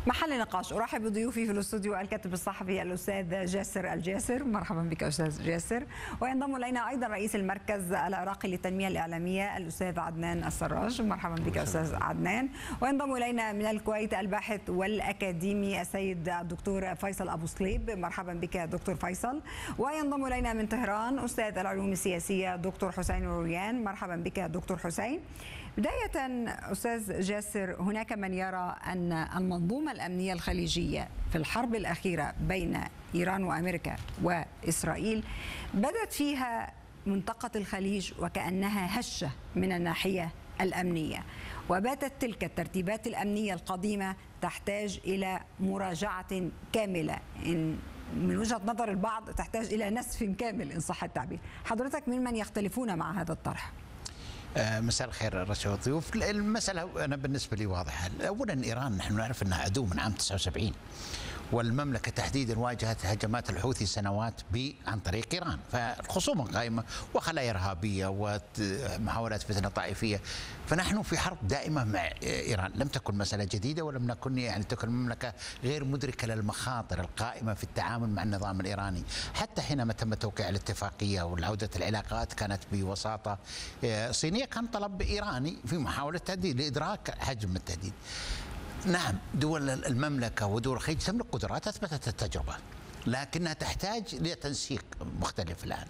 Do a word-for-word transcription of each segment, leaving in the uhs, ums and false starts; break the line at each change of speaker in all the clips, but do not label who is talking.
محل نقاش. ارحب بضيوفي في الاستوديو الكاتب الصحفي الاستاذ جاسر الجاسر. مرحبا بك استاذ جاسر. وينضم الينا ايضا رئيس المركز العراقي للتنميه الاعلاميه الاستاذ عدنان السراج. مرحبا بك استاذ عدنان. وينضم الينا من الكويت الباحث والاكاديمي السيد الدكتور فيصل ابو صليب. مرحبا بك دكتور فيصل. وينضم الينا من طهران استاذ العلوم السياسيه دكتور حسين رويان. مرحبا بك دكتور حسين. بداية أستاذ جاسر، هناك من يرى أن المنظومة الأمنية الخليجية في الحرب الأخيرة بين إيران وأمريكا وإسرائيل بدت فيها منطقة الخليج وكأنها هشة من الناحية الأمنية، وباتت تلك الترتيبات الأمنية القديمة تحتاج إلى مراجعة كاملة، إن من وجهة نظر البعض تحتاج إلى نسف كامل إن صح التعبير. حضرتك ممن يختلفون مع هذا الطرح؟
مساء الخير الرشا والضيوف. المسألة أنا بالنسبة لي واضحة. أولا إيران نحن نعرف أنها عدو من عام تسعة وسبعين، والمملكة تحديدا واجهت هجمات الحوثي سنوات عن طريق إيران، فالخصومة قائمة وخلايا إرهابية ومحاولات فتنة طائفية، فنحن في حرب دائمة مع إيران. لم تكن مسألة جديدة ولم نكن يعني تكون المملكة غير مدركة للمخاطر القائمة في التعامل مع النظام الإيراني. حتى حينما تم توقيع الاتفاقية والعودة العلاقات كانت بوساطة صينية، كان طلب إيراني في محاولة تهديد لإدراك حجم التهديد. نعم، دول المملكة ودول الخليج تملك قدرات أثبتت التجربة، لكنها تحتاج لتنسيق مختلف الآن.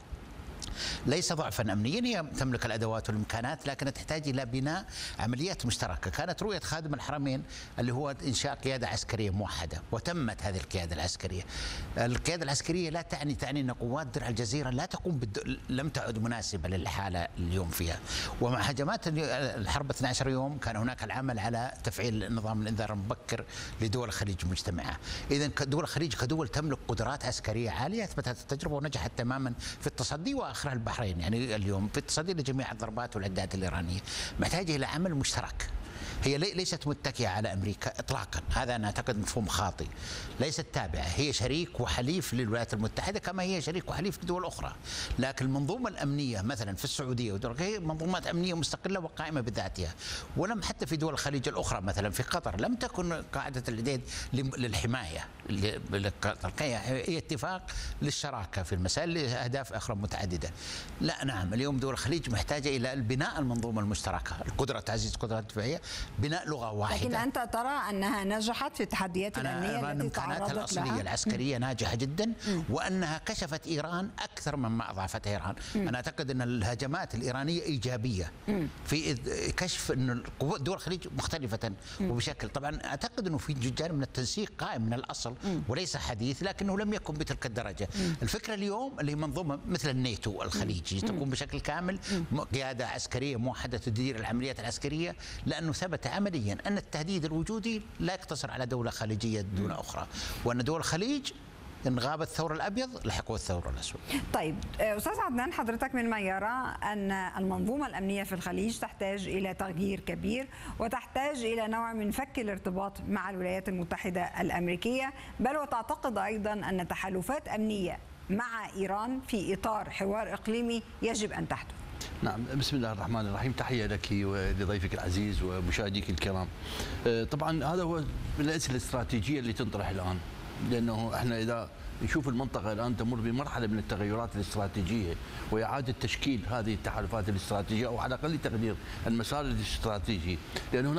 ليس ضعفا امنيا، هي تملك الادوات والامكانات، لكن تحتاج الى بناء عمليات مشتركه. كانت رؤيه خادم الحرمين اللي هو انشاء قياده عسكريه موحده، وتمت هذه القياده العسكريه. القياده العسكريه لا تعني تعني ان قوات درع الجزيره لا تقوم بالد... لم تعد مناسبه للحاله اليوم فيها. ومع هجمات الحرب اثني عشر يوم كان هناك العمل على تفعيل نظام الانذار المبكر لدول الخليج مجتمعها. اذا دول الخليج كدول تملك قدرات عسكريه عاليه اثبتت التجربه ونجحت تماما في التصدي، واخرها البحرين يعني اليوم في التصدي لجميع الضربات والعدات الإيرانية. محتاجة إلى عمل مشترك. هي ليست متكئة على أمريكا إطلاقا، هذا أنا أعتقد مفهوم خاطئ. ليست تابعة، هي شريك وحليف للولايات المتحدة كما هي شريك وحليف لدول أخرى. لكن المنظومة الأمنية مثلا في السعودية ودول هي منظومات أمنية مستقلة وقائمة بذاتها، ولم حتى في دول الخليج الأخرى مثلا في قطر لم تكن قاعدة العديد للحماية، هي اتفاق للشراكة في المسائل لأهداف أخرى متعددة. لا نعم، اليوم دول الخليج محتاجة إلى البناء المنظومة المشتركة، القدرة تعزيز قدرات دفاعية، بناء لغة واحدة.
لكن أنت ترى أنها نجحت في التحديات الأمنية التي تعرضت لها؟
الأصلية العسكرية ناجحة جدا، م. وأنها كشفت إيران أكثر مما أضافتها إيران. م. أنا أعتقد أن الهجمات الإيرانية إيجابية م. في كشف أن دول الخليج مختلفة م. وبشكل. طبعا أعتقد أنه في جانب من التنسيق قائم من الأصل م. وليس حديث، لكنه لم يكن بتلك الدرجة. م. الفكرة اليوم اللي هي منظومة مثل الناتو الخليجي م. تقوم بشكل كامل م. قيادة عسكرية موحدة تدير العمليات العسكرية، لأنه ثبت عمليا أن التهديد الوجودي لا يقتصر على دولة خليجية دون أخرى، وأن دول الخليج إن غاب الثور الأبيض لحقوا الثور الأسود.
طيب أستاذ عدنان، حضرتك من ما يرى أن المنظومة الأمنية في الخليج تحتاج إلى تغيير كبير، وتحتاج إلى نوع من فك الارتباط مع الولايات المتحدة الأمريكية، بل وتعتقد أيضا أن تحالفات أمنية مع إيران في إطار حوار إقليمي يجب أن تحدث.
نعم، بسم الله الرحمن الرحيم. تحية لك ولضيفك العزيز ومشاهديك الكرام. طبعا هذا هو من الأسئلة الاستراتيجية اللي تنطرح الآن، لأنه احنا إذا نشوف المنطقة الآن تمر بمرحلة من التغيرات الاستراتيجية وإعادة تشكيل هذه التحالفات الاستراتيجية، أو على أقل تقدير المسار الاستراتيجي، لأنه